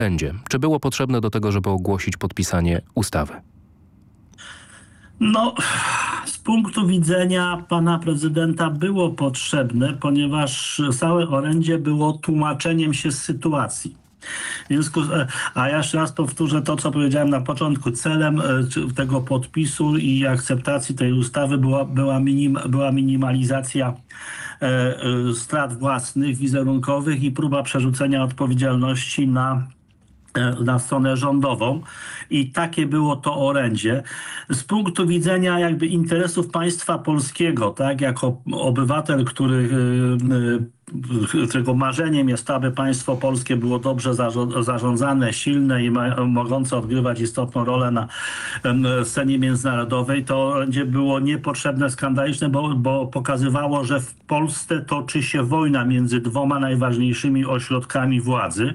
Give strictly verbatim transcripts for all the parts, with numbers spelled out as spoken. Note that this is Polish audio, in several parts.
będzie. Czy było potrzebne do tego, żeby ogłosić podpisanie ustawy? No, z punktu widzenia pana prezydenta było potrzebne, ponieważ całe orędzie było tłumaczeniem się z sytuacji. W związku z, a ja jeszcze raz powtórzę to, co powiedziałem na początku. Celem tego podpisu i akceptacji tej ustawy była, była, minim, była minimalizacja e, strat własnych, wizerunkowych i próba przerzucenia odpowiedzialności na na stronę rządową i takie było to orędzie. Z punktu widzenia jakby interesów państwa polskiego, tak, jako obywatel, który, którego marzeniem jest, aby państwo polskie było dobrze zarządzane, silne i ma, mogące odgrywać istotną rolę na scenie międzynarodowej, to orędzie było niepotrzebne, skandaliczne, bo, bo pokazywało, że w Polsce toczy się wojna między dwoma najważniejszymi ośrodkami władzy.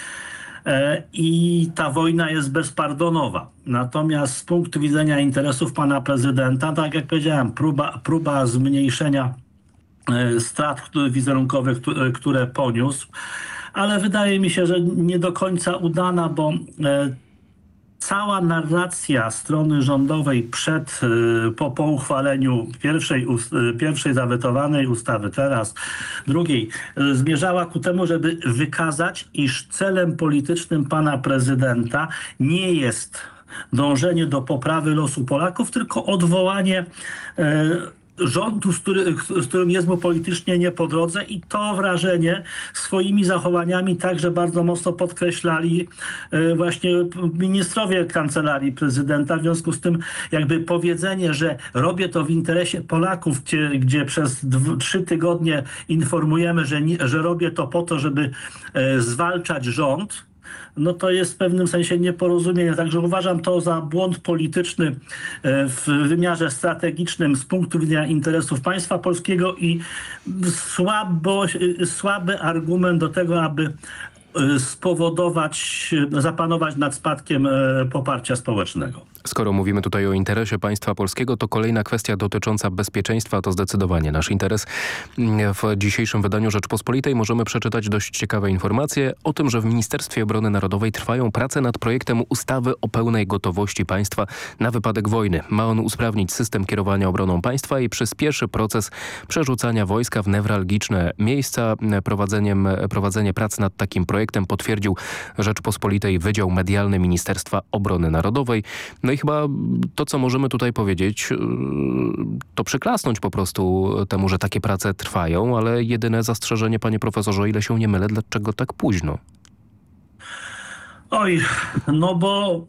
I ta wojna jest bezpardonowa. Natomiast z punktu widzenia interesów pana prezydenta, tak jak powiedziałem, próba, próba zmniejszenia strat wizerunkowych, które poniósł, ale wydaje mi się, że nie do końca udana, bo cała narracja strony rządowej przed, po, po uchwaleniu pierwszej, pierwszej zawetowanej ustawy, teraz drugiej, zmierzała ku temu, żeby wykazać, iż celem politycznym pana prezydenta nie jest dążenie do poprawy losu Polaków, tylko odwołanie e, rządu, z, który, z którym jest mu politycznie nie po drodze, i to wrażenie swoimi zachowaniami także bardzo mocno podkreślali e, właśnie ministrowie Kancelarii Prezydenta. W związku z tym jakby powiedzenie, że robię to w interesie Polaków, gdzie, gdzie przez dw, trzy tygodnie informujemy, że, nie, że robię to po to, żeby e, zwalczać rząd, no to jest w pewnym sensie nieporozumienie. Także uważam to za błąd polityczny w wymiarze strategicznym z punktu widzenia interesów państwa polskiego i słabo, słaby argument do tego, aby spowodować, zapanować nad spadkiem poparcia społecznego. Skoro mówimy tutaj o interesie państwa polskiego, to kolejna kwestia dotycząca bezpieczeństwa to zdecydowanie nasz interes. W dzisiejszym wydaniu Rzeczpospolitej możemy przeczytać dość ciekawe informacje o tym, że w Ministerstwie Obrony Narodowej trwają prace nad projektem ustawy o pełnej gotowości państwa na wypadek wojny. Ma on usprawnić system kierowania obroną państwa i przyspieszy proces przerzucania wojska w newralgiczne miejsca. Prowadzeniem, prowadzenie prac nad takim projektem potwierdził Rzeczpospolitej Wydział Medialny Ministerstwa Obrony Narodowej. No i chyba to, co możemy tutaj powiedzieć, to przyklasnąć po prostu temu, że takie prace trwają, ale jedyne zastrzeżenie, panie profesorze, o ile się nie mylę, dlaczego tak późno? Oj, no bo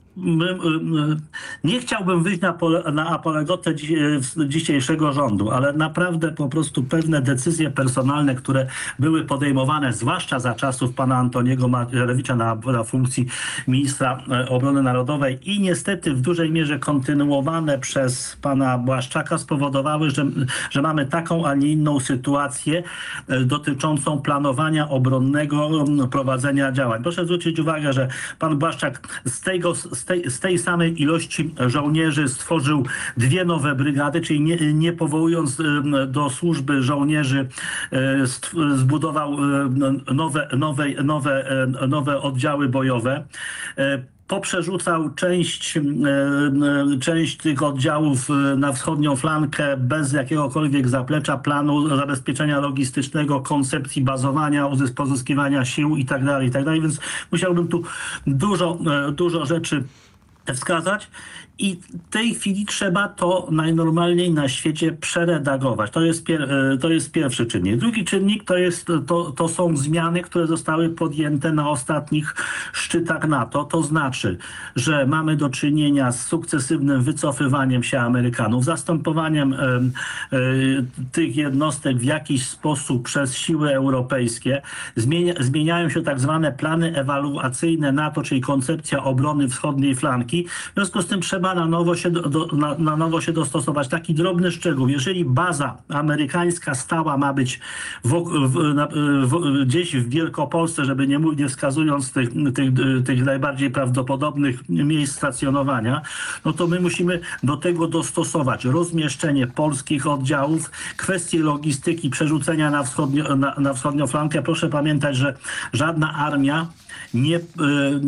nie chciałbym wyjść na, na apolegetę dzisiejszego rządu, ale naprawdę po prostu pewne decyzje personalne, które były podejmowane, zwłaszcza za czasów pana Antoniego Macierewicza na, na funkcji ministra obrony narodowej i niestety w dużej mierze kontynuowane przez pana Błaszczaka, spowodowały, że, że mamy taką, a nie inną sytuację dotyczącą planowania obronnego, prowadzenia działań. Proszę zwrócić uwagę, że pan Błaszczak z tego z tej, z tej samej ilości żołnierzy stworzył dwie nowe brygady, czyli nie, nie powołując do służby żołnierzy zbudował nowe, nowe, nowe, nowe oddziały bojowe. Poprzerzucał część, część tych oddziałów na wschodnią flankę bez jakiegokolwiek zaplecza, planu zabezpieczenia logistycznego, koncepcji bazowania, pozyskiwania sił itd., itd. Więc musiałbym tu dużo, dużo rzeczy wskazać i w tej chwili trzeba to najnormalniej na świecie przeredagować. To jest, pier, to jest pierwszy czynnik. Drugi czynnik to, jest, to, to są zmiany, które zostały podjęte na ostatnich szczytach NATO. To znaczy, że mamy do czynienia z sukcesywnym wycofywaniem się Amerykanów, zastępowaniem y, y, tych jednostek w jakiś sposób przez siły europejskie. Zmienia, zmieniają się tak zwane plany ewaluacyjne NATO, czyli koncepcja obrony wschodniej flanki. W związku z tym trzeba na nowo się, do, do, na, na nowo się dostosować. Taki drobny szczegół. Jeżeli baza amerykańska stała ma być w, w, na, w, gdzieś w Wielkopolsce, żeby nie, nie wskazując tych, tych, tych najbardziej prawdopodobnych miejsc stacjonowania, no to my musimy do tego dostosować rozmieszczenie polskich oddziałów, kwestie logistyki, przerzucenia na, wschodnio, na, na wschodnią flankę. Proszę pamiętać, że żadna armia nie,